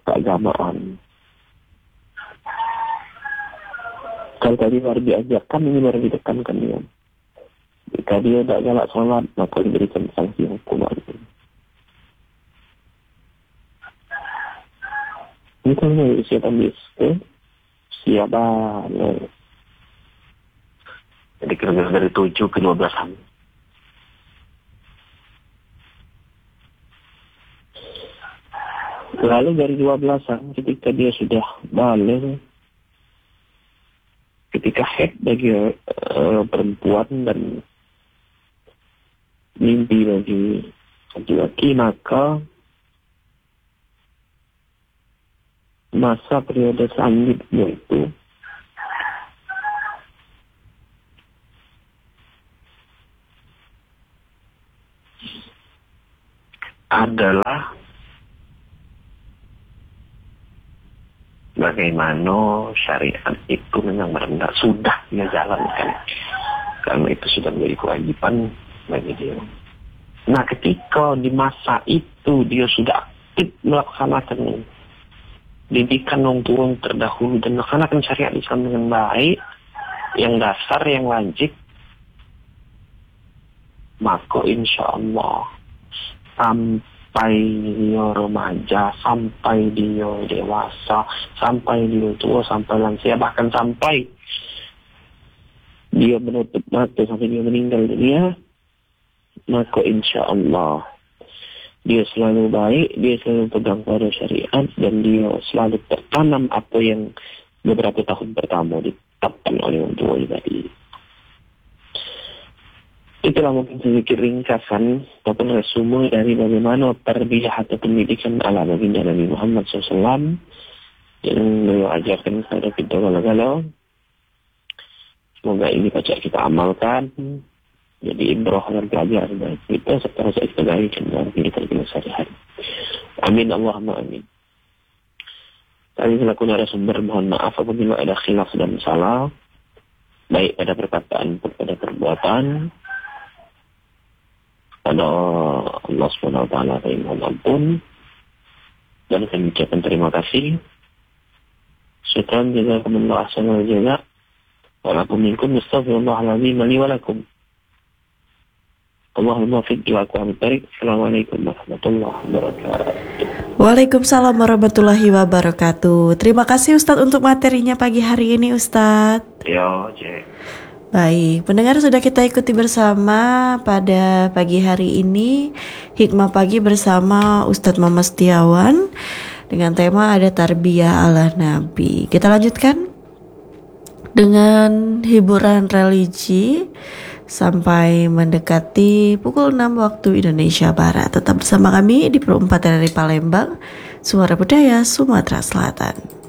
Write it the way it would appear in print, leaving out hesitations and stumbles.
keagamaan. Kalau tadi baru diajarkan, ini baru ditekankan dia. Jika dia tidak galak sholat, maka diberikan sanksi hukuman. Ini kan usia tambis, siapa? Jadi kira-kira dari 7 ke 12-an. Lalu dari 12-an, ketika dia sudah balik, ketika head bagi perempuan dan mimpi bagi laki-laki, maka masa periode selanjutnya itu adalah bagaimana syariat itu memang benar sudah dia jalankan, karena itu sudah menjadi kewajiban bagi dia. Nah, ketika di masa itu dia sudah aktif melaksanakan didikan orang tua terdahulu dan melaksanakan syariat Islam dengan baik, yang dasar, yang wajib, maka insya Allah sampai dia remaja, sampai dia dewasa, sampai dia tua, sampai lansia, bahkan sampai dia menutup mata, sampai dia meninggal dunia, maka insya Allah dia selalu baik, dia selalu pegang pada syariat, dan dia selalu tertanam apa yang beberapa tahun pertama ditetapkan oleh orang tua tadi. Itulah mungkin sedikit ringkasan ataupun resume dari bagaimana tarbiyah atau pendidikan ala baginda Nabi Muhammad SAW yang beliau ajarkan kepada kita galau-galau. Semoga ini pacak kita amalkan, jadi ibrah dan pelajaran bagi kita serta rasa kita baikkan dalam kehidupan kita sehari-hari. Amin Allahumma amin. Kami selaku narasumber mohon maaf apabila ada khilaf dan salah, baik pada perkataan maupun pada perbuatan. Pada Allah SWT kami mohon ampun, dan kami ucapkan terima kasih. Syukran jazakumullah ahsanal jazaa. Walakum minkum astaghfirullahaladzim li wa lakum. Allahumma fiqh wa aqwam tarik. Assalamualaikum warahmatullahi wabarakatuh. Waalaikumsalam warahmatullahi wabarakatuh. Terima kasih Ustadz untuk materinya pagi hari ini Ustadz. Yo, Cek. Baik, pendengar sudah kita ikuti bersama pada pagi hari ini Hikmah Pagi bersama Ustadz Muhammad Setiawan dengan tema ada tarbiyah ala Nabi. Kita lanjutkan dengan hiburan religi sampai mendekati pukul 6 waktu Indonesia Barat. Tetap bersama kami di Pro 4 dari Palembang, Suara Budaya Sumatera Selatan.